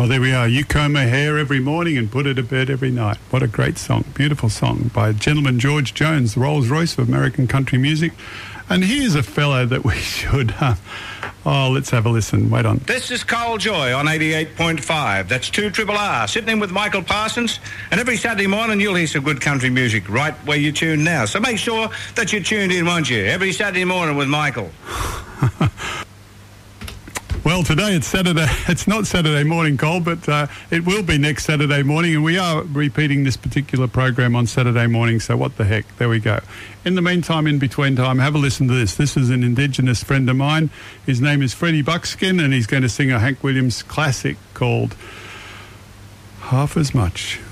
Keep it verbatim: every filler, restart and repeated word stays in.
Oh, there we are. You comb her hair every morning and put her to bed every night. What a great song. Beautiful song by gentleman George Jones, the Rolls Royce of American country music. And here's a fellow that we should... Uh, oh, let's have a listen. Wait on. This is Carl Joy on eighty-eight point five. That's two Triple R, sitting in with Michael Parsons. And every Saturday morning you'll hear some good country music right where you tune now. So make sure that you're tuned in, won't you? Every Saturday morning with Michael. Well, today it's Saturday. It's not Saturday morning, Cole, but uh, it will be next Saturday morning, and we are repeating this particular program on Saturday morning, so what the heck? There we go. In the meantime, in between time, have a listen to this. This is an Indigenous friend of mine. His name is Freddie Buckskin, and he's going to sing a Hank Williams classic called Half As Much.